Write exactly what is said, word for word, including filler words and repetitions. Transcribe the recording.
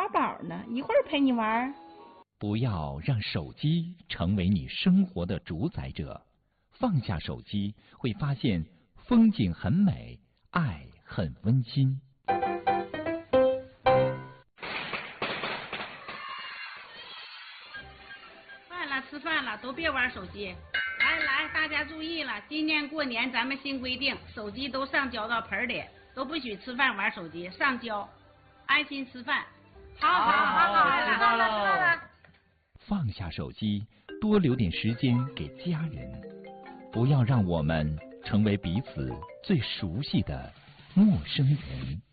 抓宝呢，一会儿陪你玩。 不要让手机成为你生活的主宰者，放下手机，会发现风景很美，爱很温馨。 饭了，吃饭了，都别玩手机。来来，大家注意了，今年过年咱们新规定，手机都上交到盆里，都不许吃饭玩手机，上交，安心吃饭。好好好好， 知道了。 放下手机，多留点时间给家人，不要让我们成为彼此最熟悉的陌生人。